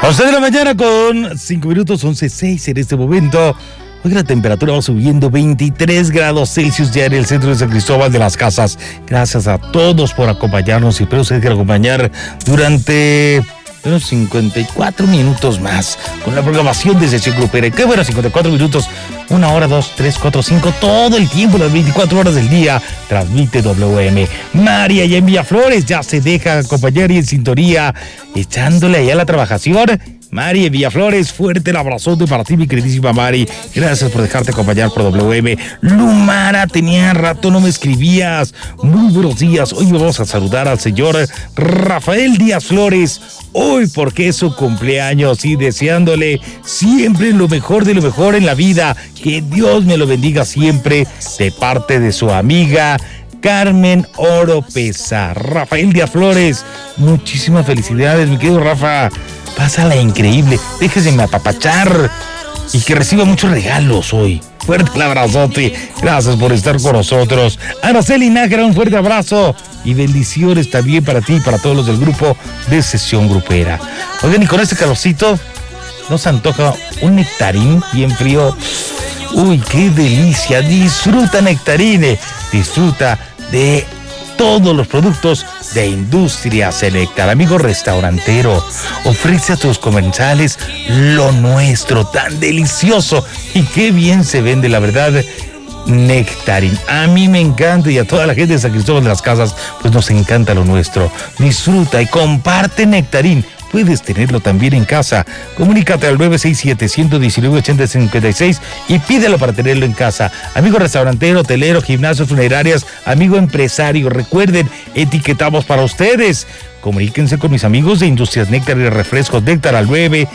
11 de la mañana con 5 minutos, 11:06 en este momento. Hoy la temperatura va subiendo 23 grados Celsius ya en el centro de San Cristóbal de las Casas. Gracias a todos por acompañarnos y espero ustedes que acompañar durante unos 54 minutos más con la programación de Sesión Grupera. Qué bueno, 54 minutos, 1 hora, 2, 3, 4, 5, todo el tiempo, las 24 horas del día, transmite WM. María y en Villaflores ya se deja acompañar y en sintonía, echándole allá la trabajación. Mari en Villaflores, fuerte el abrazote para ti, mi queridísima Mari. Gracias por dejarte acompañar por WM. Lumara, tenía rato no me escribías. Muy buenos días. Hoy vamos a saludar al señor Rafael Díaz Flores. Hoy porque es su cumpleaños y deseándole siempre lo mejor de lo mejor en la vida. Que Dios me lo bendiga siempre de parte de su amiga Carmen Oropesa. Rafael Díaz Flores, muchísimas felicidades, mi querido Rafa. Pásala increíble, déjese apapachar y que reciba muchos regalos hoy. Fuerte el abrazote, gracias por estar con nosotros. Araceli Nájera, un fuerte abrazo y bendiciones también para ti y para todos los del grupo de Sesión Grupera. Oigan, y con este calorcito nos antoja un nectarín bien frío. Uy, qué delicia, disfruta Nectarine, disfruta de todos los productos de Industria Selecta. Amigo restaurantero, ofrece a tus comensales lo nuestro, tan delicioso y qué bien se vende, la verdad. Nectarín, a mí me encanta y a toda la gente de San Cristóbal de las Casas, pues nos encanta lo nuestro. Disfruta y comparte Nectarín. Puedes tenerlo también en casa. Comunícate al 967-119-8056 y pídelo para tenerlo en casa. Amigo restaurantero, hotelero, gimnasios, funerarias, amigo empresario, recuerden, etiquetamos para ustedes. Comuníquense con mis amigos de Industrias Néctar y Refrescos Néctar al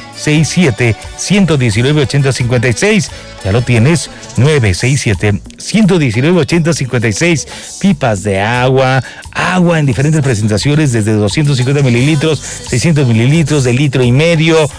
967-119-8056. Ya lo tienes, 967-119-8056. Pipas de agua en diferentes presentaciones desde 250 mililitros, 600 mililitros, de litro y medio.